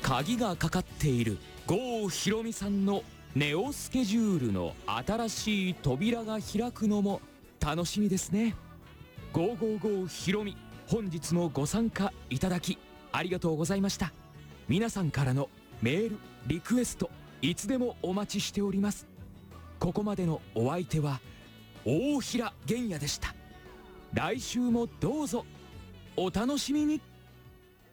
鍵がかかっている郷ひろみさんのネオスケジュールの新しい扉が開くのも楽しみですね。555ひろみ、本日もご参加いただきありがとうございました。皆さんからのメールリクエストいつでもお待ちしております。ここまでのお相手は大平玄也でした。来週もどうぞお楽しみに。